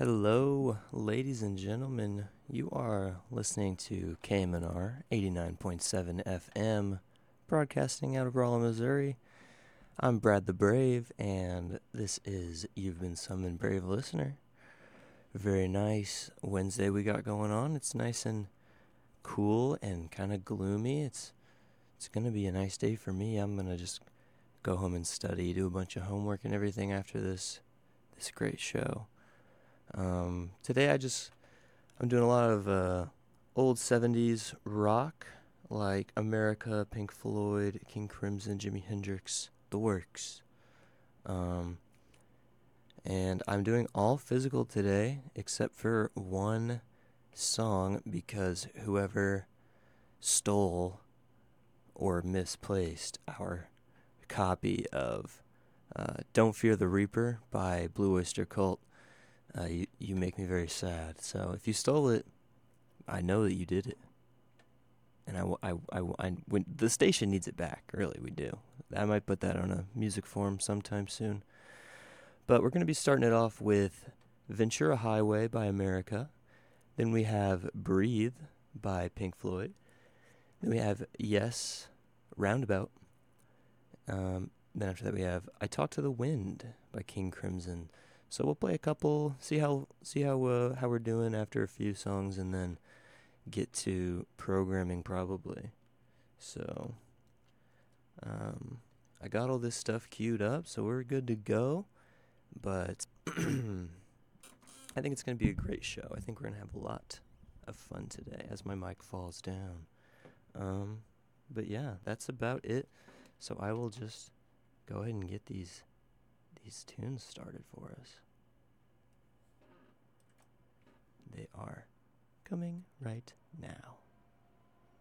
Hello, ladies and gentlemen. You are listening to KMNR 89.7 FM, broadcasting out of Rolla, Missouri. I'm Brad the Brave, and this is You've Been Summoned Brave Listener. Very nice Wednesday we got going on. It's nice and cool and kind of gloomy. It's going to be a nice day for me. I'm going to just go home and study, do a bunch of homework and everything after this great show. Today I'm doing a lot of old 70s rock, like America, Pink Floyd, King Crimson, Jimi Hendrix, The Works. And I'm doing all physical today, except for one song, because whoever stole or misplaced our copy of Don't Fear the Reaper by Blue Oyster Cult, you make me very sad. So if you stole it, I know that you did it. And when the station needs it back, really, we do. I might put that on a music form sometime soon. But we're going to be starting it off with Ventura Highway by America. Then we have Breathe by Pink Floyd. Then we have Yes, Roundabout. Then after that we have I Talk to the Wind by King Crimson. So we'll play a couple, see how we're doing after a few songs, and then get to programming probably. So I got all this stuff queued up, so we're good to go. But I think it's gonna be a great show. I think we're gonna have a lot of fun today as my mic falls down. But yeah, that's about it. So I will just go ahead and get these tunes started for us. They are coming right now.